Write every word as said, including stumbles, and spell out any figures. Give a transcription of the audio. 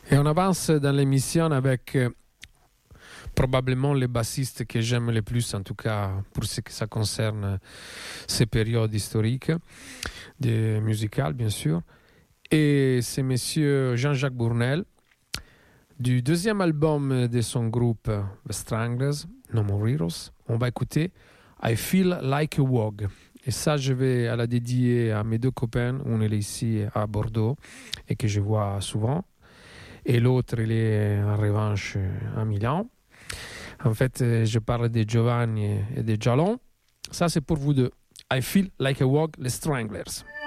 Et on avance dans l'émission avec euh, probablement les bassistes que j'aime le plus, en tout cas pour ce que ça concerne ces périodes historiques, de musicales bien sûr. Et c'est monsieur Jean-Jacques Bournel, du deuxième album de son groupe The Stranglers, No More Heroes. On va écouter I Feel Like a Wog. Et ça, je vais la dédier à mes deux copains. Un est ici à Bordeaux et que je vois souvent. Et l'autre, il est en revanche à Milan. En fait, je parle de Giovanni et de Jalon. Ça, c'est pour vous deux. I Feel Like a Wog, les Stranglers.